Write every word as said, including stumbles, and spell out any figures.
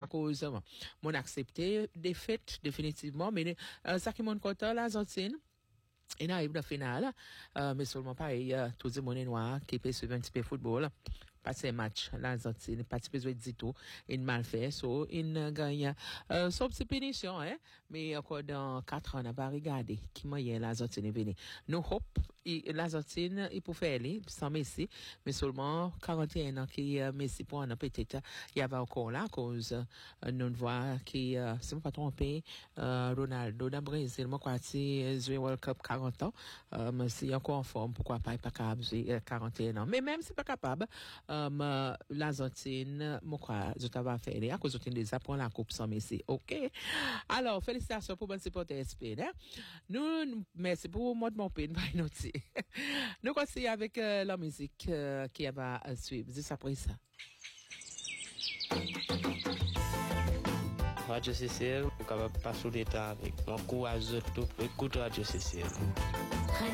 cause, euh, mon accepté des fêtes, définitivement, mais, euh, ça qui m'en compte, la Argentine, il arrive dans la finale, euh, mais seulement pareil, euh, tous les monnaies noires qui peuvent suivre un petit peu football, passer un match, l'Argentine, pas petit peu de tout, il mal fait, so, il gagne, euh, son petit pénition, hein, mais encore dans quatre ans, on n'a pas regardé qui moyen l'Argentine est venue. Nous, hop, l'Argentine, il peut faire aller, sans Messi, mais seulement quarante et un ans qui, euh, Messi pour en peut-être, il y avait encore là, à cause, euh, nous voit qui, euh, si je ne me pas trompé, euh, Ronaldo, dans Brésil, moi, quoi, si, jouer World Cup quarante ans, euh, mais si encore en forme, pourquoi pas, il pas capable, euh, quarante et un ans. Mais même si pas capable, Um, l'Argentine, moi, quoi, je t'avais fait aller, à cause de déjà prendre la coupe sans Messi. OK? Alors, félicitations pour bon supporter S P, hein? Nous, merci pour moi de mon pays, nous continuons avec, euh, la musique, euh, qui va euh, suivre. Juste après ça. Radio C C L, on va passer le temps avec mon courage, tout, écoute Radio C C L.